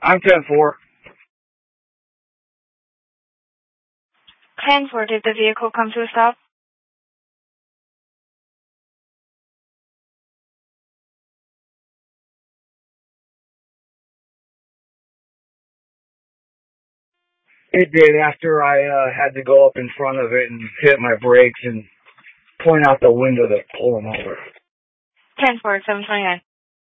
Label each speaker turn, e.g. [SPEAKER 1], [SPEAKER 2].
[SPEAKER 1] I'm 10-4.
[SPEAKER 2] 10-4, did the vehicle come to a stop?
[SPEAKER 1] It did after I had to go up in front of it and hit my brakes and point out the window to pull him over.
[SPEAKER 2] 10-4, 729.